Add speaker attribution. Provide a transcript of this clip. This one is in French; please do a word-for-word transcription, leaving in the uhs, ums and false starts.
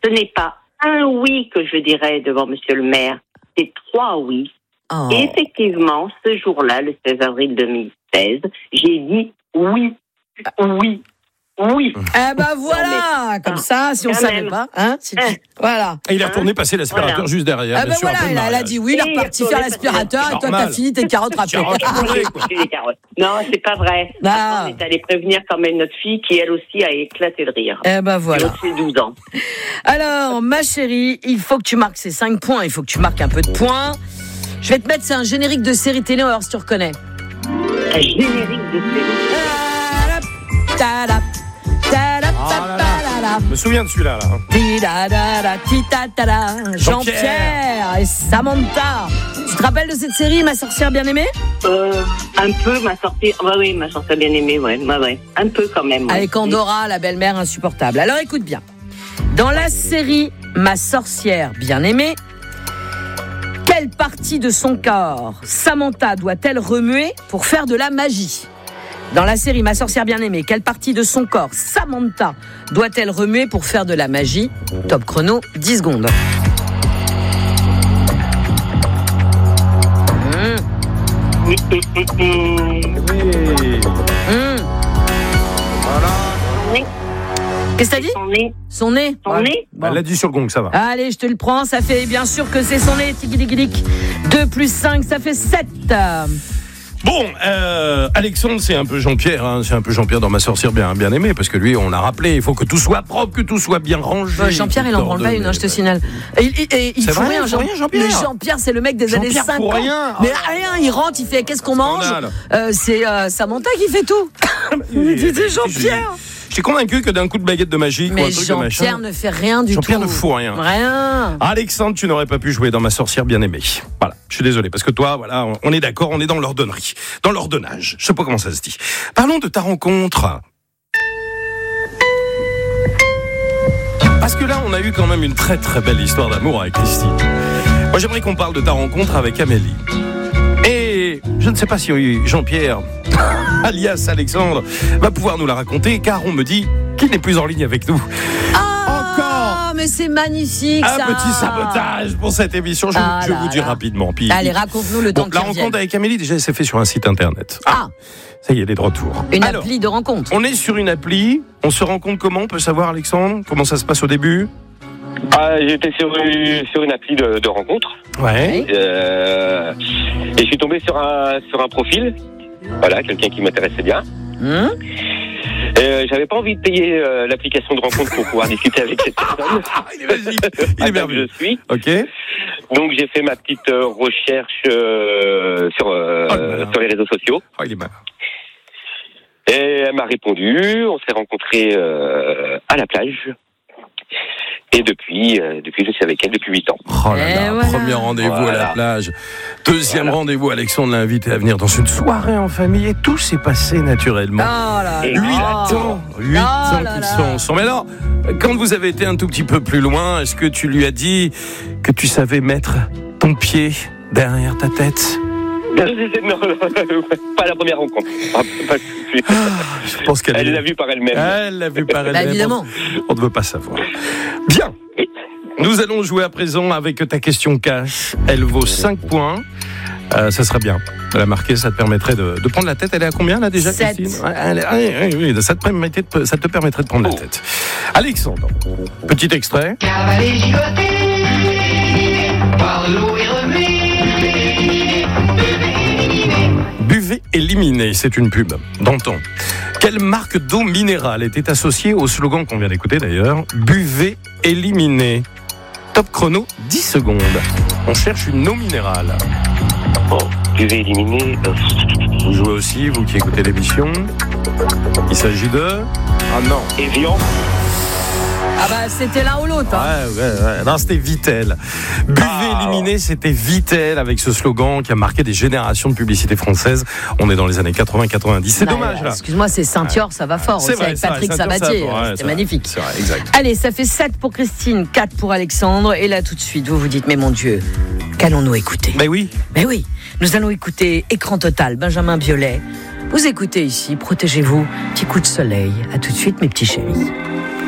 Speaker 1: ce n'est pas un oui que je dirais devant monsieur le maire, c'est trois oui.
Speaker 2: Oh.
Speaker 1: Et effectivement, ce jour-là, le seize avril deux mille seize, j'ai dit oui, oui, oui.
Speaker 2: Eh ben voilà,
Speaker 1: mais,
Speaker 2: comme ça, si on
Speaker 1: quand
Speaker 2: savait
Speaker 1: même.
Speaker 2: pas, hein, si tu...
Speaker 1: Hein.
Speaker 2: voilà.
Speaker 3: Et il est retourné passer l'aspirateur
Speaker 1: Voilà.
Speaker 3: juste derrière.
Speaker 2: Ah ben
Speaker 3: bien sûr,
Speaker 2: voilà,
Speaker 3: un peu de
Speaker 2: elle, elle a
Speaker 3: mariage.
Speaker 2: dit oui, il est
Speaker 1: Et
Speaker 2: reparti
Speaker 1: il
Speaker 2: faire
Speaker 1: retourné
Speaker 2: l'aspirateur, et toi t'as
Speaker 3: Normal.
Speaker 2: fini tes carottes râpées.
Speaker 3: Carottes râpées.
Speaker 1: J'ai des carottes. Non, c'est pas vrai.
Speaker 2: Ah.
Speaker 1: On est allé prévenir quand même notre fille qui, elle aussi, a éclaté de rire.
Speaker 2: Eh ben voilà.
Speaker 1: L'autre, c'est douze ans.
Speaker 2: Alors, ma chérie, il faut que tu marques ces cinq points, il faut que tu marques un peu de points. Je vais te mettre, c'est un générique de série télé, on va voir si tu reconnais.
Speaker 1: Un générique de série.
Speaker 2: Ta-da, ta-da,
Speaker 3: Ah là
Speaker 2: ta-da,
Speaker 3: Je me souviens de celui-là. Là.
Speaker 2: ti-da-da-da, ti-ta-ta-da.
Speaker 3: Jean-Pierre.
Speaker 2: Jean-Pierre et Samantha. Tu te rappelles de cette série, Ma sorcière bien-aimée?
Speaker 1: Euh, un peu, ma sortie. Ouais, oui, ma sortie bien aimée, ouais, ouais, ouais. Un peu quand même. Ouais.
Speaker 2: Avec Andorra, la belle-mère insupportable. Alors écoute bien. Dans la série Ma sorcière bien-aimée, quelle partie de son corps Samantha doit-elle remuer pour faire de la magie? Dans la série Ma sorcière bien-aimée, quelle partie de son corps Samantha doit-elle remuer pour faire de la magie? Top chrono, dix secondes. Mmh.
Speaker 1: Hum, hum, hum, hum.
Speaker 3: Oui.
Speaker 2: Mmh.
Speaker 3: Voilà.
Speaker 2: Qu'est-ce que t'as dit?
Speaker 1: Son nez.
Speaker 2: Son nez.
Speaker 1: Son nez.
Speaker 2: Bon.
Speaker 3: Elle l'a dit sur le gong, ça va.
Speaker 2: Allez, je te le prends, ça fait bien sûr que c'est son nez. Tiki-tiki-tic. deux plus cinq, ça fait sept.
Speaker 3: Bon, euh, Alexandre, c'est un peu Jean-Pierre, hein, c'est un peu Jean-Pierre dans Ma sorcière bien, bien aimée, parce que lui, on a rappelé, il faut que tout soit propre, que tout soit bien rangé.
Speaker 2: Bon, Jean-Pierre, il en branle pas une, hein, je te signale. Et il, et, et, il
Speaker 3: C'est
Speaker 2: faut
Speaker 3: vrai,
Speaker 2: rien,
Speaker 3: il faut
Speaker 2: Jean-
Speaker 3: rien, Jean-Pierre.
Speaker 2: Mais Jean-Pierre, c'est le mec des années
Speaker 3: Jean-Pierre
Speaker 2: cinquante.
Speaker 3: pour rien.
Speaker 2: Mais
Speaker 3: Oh.
Speaker 2: rien, il rentre, il fait qu'est-ce qu'on mange
Speaker 3: Scandale.
Speaker 2: euh, C'est euh, Samantha qui fait tout. Mais c'est Jean-Pierre.
Speaker 3: J'étais convaincu que d'un coup de baguette de magie,
Speaker 2: Mais
Speaker 3: ou un truc de
Speaker 2: Jean-Pierre
Speaker 3: machin.
Speaker 2: ne fait rien du
Speaker 3: Jean-Pierre
Speaker 2: tout.
Speaker 3: ne fout rien.
Speaker 2: Rien.
Speaker 3: Alexandre, tu n'aurais pas pu jouer dans Ma sorcière bien aimée. Voilà, je suis désolé, parce que toi, voilà, on est d'accord, on est dans l'ordonnerie, dans l'ordonnage. Je sais pas comment ça se dit. Parlons de ta rencontre. Parce que là, on a eu quand même une très très belle histoire d'amour avec Christine. Moi, j'aimerais qu'on parle de ta rencontre avec Amélie. Et je ne sais pas si Jean-Pierre, alias Alexandre, va pouvoir nous la raconter, car on me dit qu'il n'est plus en ligne avec nous.
Speaker 2: Ah, mais c'est magnifique
Speaker 3: Un
Speaker 2: ça.
Speaker 3: petit sabotage pour cette émission, je,
Speaker 2: Ah
Speaker 3: je
Speaker 2: là
Speaker 3: vous dis
Speaker 2: là.
Speaker 3: rapidement. Puis,
Speaker 2: Allez, raconte-nous le temps
Speaker 3: bon,
Speaker 2: que
Speaker 3: la
Speaker 2: tu
Speaker 3: rencontre
Speaker 2: reviennes.
Speaker 3: avec Amélie, déjà, elle s'est fait sur un site internet.
Speaker 2: Ah,
Speaker 3: Ça y est, elle est de retour.
Speaker 2: une
Speaker 3: Alors,
Speaker 2: appli de rencontre.
Speaker 3: on est sur une appli, on se rend compte comment, on peut savoir, Alexandre, comment ça se passe au début?
Speaker 4: Ah, j'étais sur, une- sur une appli de, de rencontre
Speaker 3: Ouais.
Speaker 4: euh, et je suis tombé sur un, sur un profil, voilà, quelqu'un qui m'intéressait bien.
Speaker 2: Hum
Speaker 4: Euh, j'avais pas envie de payer euh, l'application de rencontre pour pouvoir discuter avec cette personne.
Speaker 3: Ah, il est magique, il est
Speaker 4: À date,
Speaker 3: merveilleux.
Speaker 4: je suis.
Speaker 3: Ok.
Speaker 4: Donc j'ai fait ma petite euh, recherche euh, sur, euh,
Speaker 3: Oh là là.
Speaker 4: sur les réseaux sociaux.
Speaker 3: Oh, il est malin.
Speaker 4: Et elle m'a répondu, on s'est rencontrés euh, à la plage. Et depuis, euh, depuis je suis avec elle depuis huit ans.
Speaker 3: Oh là
Speaker 2: Et
Speaker 3: là,
Speaker 2: voilà.
Speaker 3: premier rendez-vous à la
Speaker 4: Voilà.
Speaker 3: plage. Deuxième
Speaker 4: Voilà.
Speaker 3: rendez-vous, Alexandre l'a invité à venir dans une soirée en famille et tout s'est passé naturellement.
Speaker 2: Oh là là.
Speaker 4: Et
Speaker 3: Huit
Speaker 4: Oh.
Speaker 3: ans, huit
Speaker 2: Oh
Speaker 3: ans
Speaker 2: là
Speaker 3: qu'ils
Speaker 2: là.
Speaker 3: sont ensemble. Mais alors, quand vous avez été un tout petit peu plus loin, est-ce que tu lui as dit que tu savais mettre ton pied derrière ta tête?
Speaker 4: Non, non, non, pas la première rencontre. Pas- pas tout de suite.
Speaker 3: Je pense qu'elle
Speaker 4: Elle
Speaker 3: est-
Speaker 4: l'a vu par elle-même.
Speaker 3: Elle l'a vu par
Speaker 2: Bah,
Speaker 3: elle-même.
Speaker 2: évidemment.
Speaker 3: On ne veut pas savoir. Bien. Nous allons jouer à présent avec ta question cash. Elle vaut cinq points. Euh, ça sera bien. De la marquer, ça te permettrait de, de prendre la tête. Elle est à combien là déjà,
Speaker 2: Sept.
Speaker 3: Christine? Ouais, elle est- oui, oui, oui, ça, te permettrait de- ça te permettrait de prendre la tête. Alexandre, petit extrait.
Speaker 5: Cavaler gigoté, par l'eau et remuer.
Speaker 3: Buvez éliminé, c'est une pub d'antan. Quelle marque d'eau minérale était associée au slogan qu'on vient d'écouter d'ailleurs? Buvez éliminé. Top chrono, dix secondes. On cherche une eau minérale.
Speaker 4: Bon, je vais éliminer. euh,
Speaker 3: Vous jouez aussi, vous qui écoutez l'émission. Il s'agit de... Ah non.
Speaker 4: Evian.
Speaker 2: Ah bah c'était l'un ou l'autre. Hein.
Speaker 3: Ouais, ouais, ouais. Non, c'était Vittel. Buvez
Speaker 4: Ah.
Speaker 3: éliminé, c'était Vittel avec ce slogan qui a marqué des générations de publicité française. On est dans les années quatre-vingts quatre-vingt-dix. C'est
Speaker 2: Bah,
Speaker 3: dommage là.
Speaker 2: Excuse-moi, c'est Saint-Yor, ça va fort.
Speaker 3: C'est
Speaker 2: Aussi
Speaker 3: vrai,
Speaker 2: avec
Speaker 3: c'est
Speaker 2: Patrick
Speaker 3: vrai, ça tient,
Speaker 2: Sabatier.
Speaker 3: ça va, ouais,
Speaker 2: C'était
Speaker 3: c'est vrai.
Speaker 2: magnifique.
Speaker 3: C'est vrai, exact.
Speaker 2: Allez, ça fait sept pour Christine, quatre pour Alexandre. Et là, tout de suite, vous vous dites, mais mon Dieu, qu'allons-nous écouter?
Speaker 3: Ben oui.
Speaker 2: Mais oui, nous allons écouter Écran Total, Benjamin Biolay. Vous écoutez ici, protégez-vous, petit coup de soleil. À tout de suite, mes petits chéris.